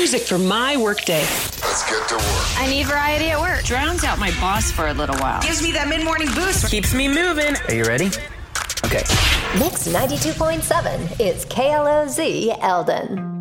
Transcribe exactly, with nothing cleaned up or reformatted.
music for my workday. Let's get to work. I need variety at work. Drowns out my boss for a little while. Gives me that mid-morning boost. Keeps me moving. Are you ready? Okay. Mix ninety-two point seven is K L O Z Eldon.